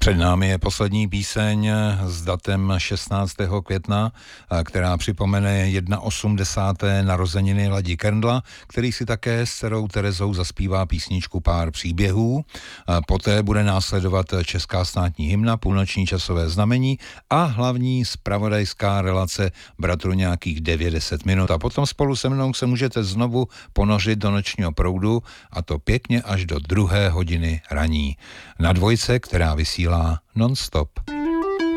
Před námi je poslední píseň s datem 16. května, která připomene 81. narozeniny Ladi Kerndla, který si také s dcerou Terezou zaspívá písničku Pár příběhů. Poté bude následovat česká státní hymna, půlnoční časové znamení a hlavní zpravodajská relace Bratru nějakých 90 minut. A potom spolu se mnou se můžete znovu ponořit do nočního proudu, a to pěkně až do 2. hodiny raní. Na dvojce, která vysílá non-stop.